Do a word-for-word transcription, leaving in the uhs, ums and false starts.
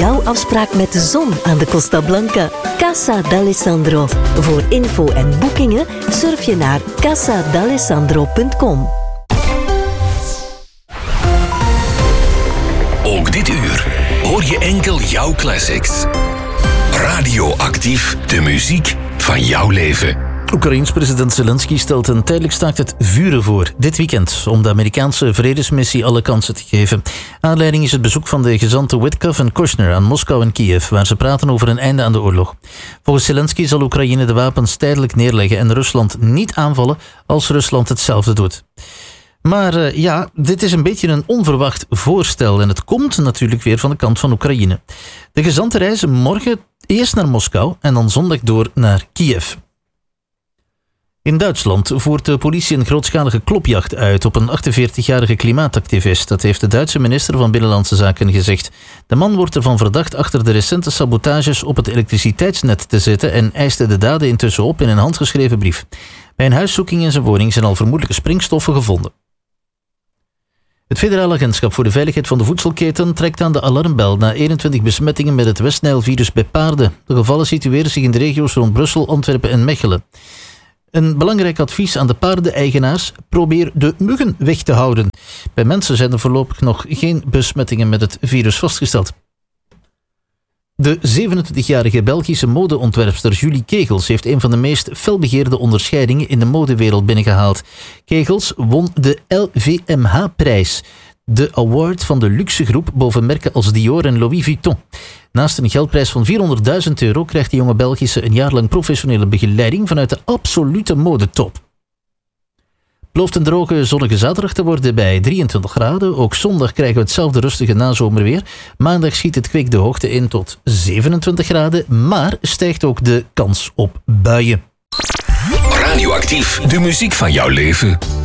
jouw afspraak met de zon aan de Costa Blanca. Casa d'Alessandro. Voor info en boekingen surf je naar casa d'alessandro punt com. Ook dit uur hoor je enkel jouw classics. Radioactief, de muziek van jouw leven. Oekraïens president Zelensky stelt een tijdelijk staakt het vuren voor dit weekend om de Amerikaanse vredesmissie alle kansen te geven. Aanleiding is het bezoek van de gezanten Witkoff en Kushner aan Moskou en Kiev, waar ze praten over een einde aan de oorlog. Volgens Zelensky zal Oekraïne de wapens tijdelijk neerleggen en Rusland niet aanvallen als Rusland hetzelfde doet. Maar uh, ja, dit is een beetje een onverwacht voorstel en het komt natuurlijk weer van de kant van Oekraïne. De gezanten reizen morgen eerst naar Moskou en dan zondag door naar Kiev. In Duitsland voert de politie een grootschalige klopjacht uit op een achtenveertigjarige klimaatactivist. Dat heeft de Duitse minister van Binnenlandse Zaken gezegd. De man wordt ervan verdacht achter de recente sabotages op het elektriciteitsnet te zitten en eiste de daden intussen op in een handgeschreven brief. Bij een huiszoeking in zijn woning zijn al vermoedelijke springstoffen gevonden. Het Federale Agentschap voor de Veiligheid van de Voedselketen trekt aan de alarmbel na eenentwintig besmettingen met het West-Nijlvirus bij paarden. De gevallen situeren zich in de regio's rond Brussel, Antwerpen en Mechelen. Een belangrijk advies aan de paardeneigenaars: probeer de muggen weg te houden. Bij mensen zijn er voorlopig nog geen besmettingen met het virus vastgesteld. De zevenentwintigjarige Belgische modeontwerpster Julie Kegels heeft een van de meest felbegeerde onderscheidingen in de modewereld binnengehaald. Kegels won de L V M H-prijs, de award van de luxegroep boven merken als Dior en Louis Vuitton. Naast een geldprijs van vierhonderdduizend euro krijgt de jonge Belgische een jaar lang professionele begeleiding vanuit de absolute modetop. Belooft een droge, zonnige zaterdag te worden bij drieëntwintig graden. Ook zondag krijgen we hetzelfde rustige nazomerweer. Maandag schiet het kwik de hoogte in tot zevenentwintig graden, maar stijgt ook de kans op buien. Radioactief, de muziek van jouw leven.